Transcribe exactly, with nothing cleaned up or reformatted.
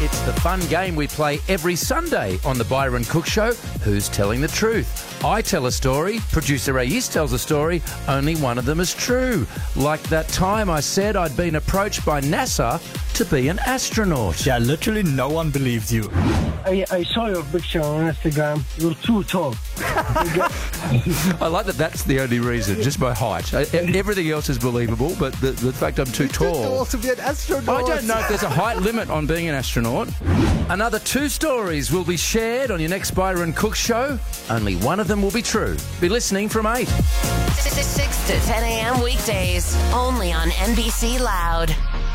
It's the fun game we play every Sunday on the Byron Cook Show. Who's telling the truth? I tell a story, producer Reyes tells a story, only one of them is true. Like that time I said I'd been approached by NASA to be an astronaut. Yeah, literally no one believed you. I, I saw your picture on Instagram. You're too tall. I like that that's the only reason, just my height. Everything else is believable, but the, the fact I'm too tall. Too tall to be an astronaut. I don't know if there's a height limit on being an astronaut. Another two stories will be shared on your next Byron Cook Show. Only one of them will be true. Be listening from eight. six to ten a.m. weekdays, only on N B C Loud.